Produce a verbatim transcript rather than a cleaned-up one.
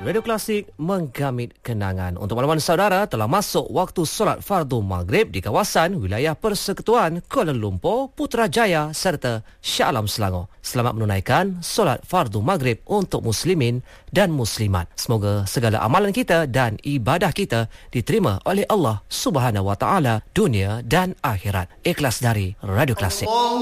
Radio Klasik menggamit kenangan. Untuk makluman saudara, telah masuk waktu solat fardu maghrib di kawasan wilayah Persekutuan Kuala Lumpur, Putrajaya serta Shah Alam Selangor. Selamat menunaikan solat fardu maghrib untuk muslimin dan muslimat. Semoga segala amalan kita dan ibadah kita diterima oleh Allah Subhanahu Wa Taala dunia dan akhirat. Ikhlas dari Radio Klasik.